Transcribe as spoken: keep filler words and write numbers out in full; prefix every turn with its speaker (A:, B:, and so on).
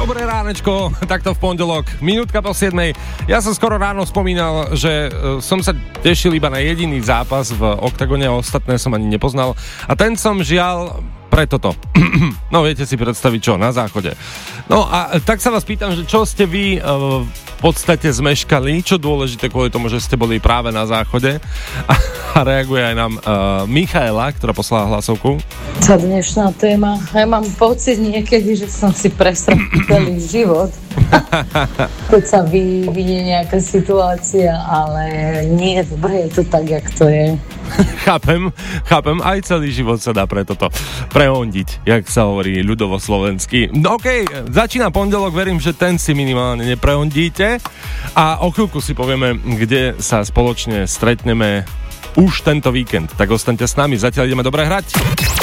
A: Dobré ránečko, takto v pondelok, minútka po siedmej. Ja som skoro ráno spomínal, že som sa tešil iba na jediný zápas v Oktagone, a ostatné som ani nepoznal. A ten som žiaľ pre toto. No viete si predstaviť čo, na záchode. No a tak sa vás pýtam, že čo ste vy uh, v podstate zmeškali, čo dôležité kvôli tomu, že ste boli práve na záchode. A, a reaguje aj nám uh, Michaela, ktorá poslala hlasovku.
B: Tá dnešná téma, ja mám pocit niekedy, že som si presral celý život. Keď sa vyvinie nejaká situácia, ale nie je dobré, je to tak, jak to je.
A: Chápem, chápem, aj celý život sa dá pre toto prehondiť, jak sa hovorí ľudovo slovensky. No okej, okay, začína pondelok, verím, že ten si minimálne neprehondíte a o chvíľku si povieme, kde sa spoločne stretneme už tento víkend. Tak ostaňte s nami, zatiaľ ideme dobre hrať.